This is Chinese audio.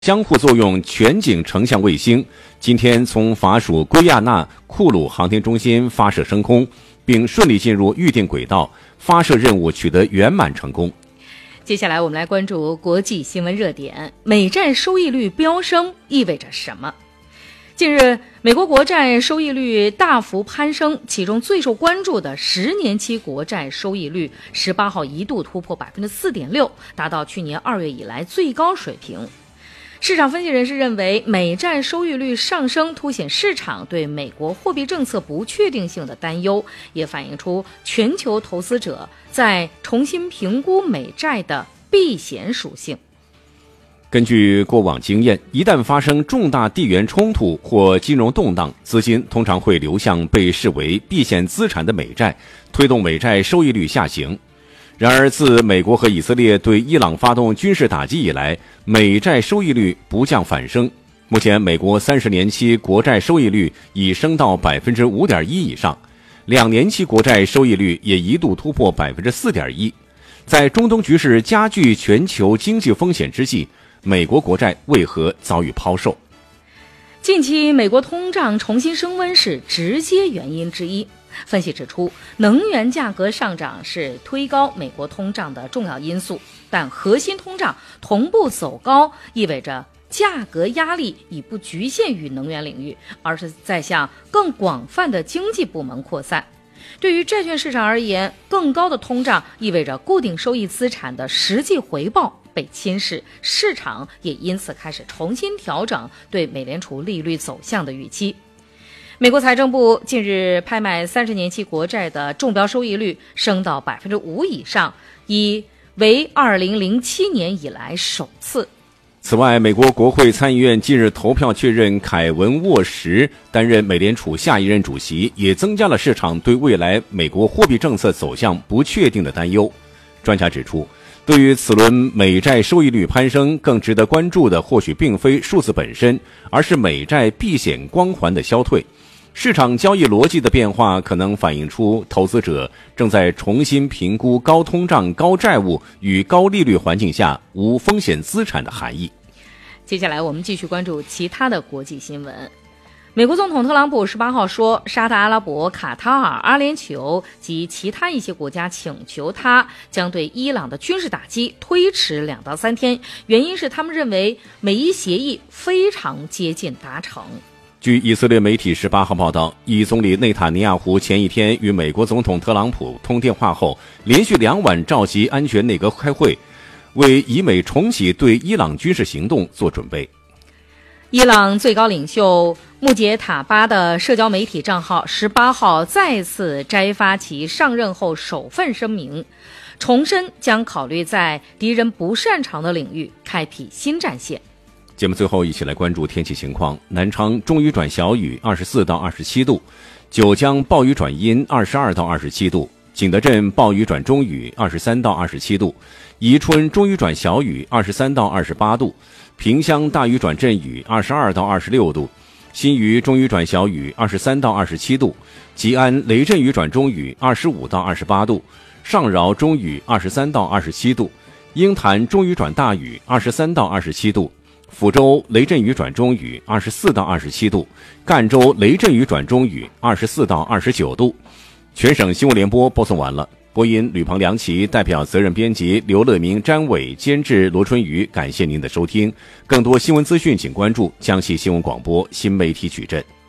相互作用全景成像卫星今天从法属圭亚那库鲁航天中心发射升空，并顺利进入预定轨道，发射任务取得圆满成功。 接下来我们来关注国际新闻热点，美债收益率飙升意味着什么？近日，美国国债收益率大幅攀升，其中最受关注的10年期国债收益率18号一度突破 4.6%， 达到去年2月以来最高水平。市场分析人士认为，美债收益率上升凸显市场对美国货币政策不确定性的担忧，也反映出全球投资者在重新评估美债的避险属性。 根据过往经验，一旦发生重大地缘冲突或金融动荡，资金通常会流向被视为避险资产的美债，推动美债收益率下行。然而，自美国和以色列对伊朗发动军事打击以来，美债收益率不降反升。目前，美国30年期国债收益率已升到 5.1% 以上，2年期国债收益率也一度突破 4.1%。在中东局势加剧全球经济风险之际，美国国债为何遭遇抛售？ 近期美国通胀重新升温是直接原因之一。分析指出，能源价格上涨是推高美国通胀的重要因素，但核心通胀同步走高，意味着价格压力已不局限于能源领域，而是在向更广泛的经济部门扩散。对于债券市场而言，更高的通胀意味着固定收益资产的实际回报被侵蚀，市场也因此开始重新调整对美联储利率走向的预期。美国财政部近日拍卖30年期国债的中标收益率升到 5% 以上，已为2007年以来首次。 此外，美国国会参议院近日投票确认凯文·沃什担任美联储下一任主席，也增加了市场对未来美国货币政策走向不确定的担忧。专家指出，对于此轮美债收益率攀升，更值得关注的或许并非数字本身，而是美债避险光环的消退。市场交易逻辑的变化可能反映出投资者正在重新评估高通胀、高债务与高利率环境下无风险资产的含义。 接下来我们继续关注其他的国际新闻。美国总统特朗普18号说，沙特阿拉伯、卡塔尔、阿联酋及其他一些国家请求他将对伊朗的军事打击推迟2到3天，原因是他们认为美伊协议非常接近达成。 据以色列媒体18号报道，以总理内塔尼亚胡前一天与美国总统特朗普通电话后，连续2晚召集安全内阁开会，为以美重启对伊朗军事行动做准备。 伊朗最高领袖穆杰塔巴的社交媒体账号18号再次摘发其上任后首份声明，重申将考虑在敌人不擅长的领域开辟新战线。 节目最后一起来关注天气情况。南昌中雨转小雨24到27度，九江暴雨转阴22到27度，景德镇暴雨转中雨23到27度，宜春中雨转小雨23到28度，萍乡大雨转阵雨22到26度，新余中雨转小雨23到27度，吉安雷阵雨转中雨25到28度，上饶中雨23到27度，鹰潭中雨转大雨23到27度，抚州雷阵雨转中雨24到27度，赣州雷阵雨转中雨24到29度。全省新闻联播播送完了，播音吕鹏、梁琦，代表责任编辑刘乐明、詹伟，监制罗春雨。感谢您的收听，更多新闻资讯请关注江西新闻广播新媒体矩阵。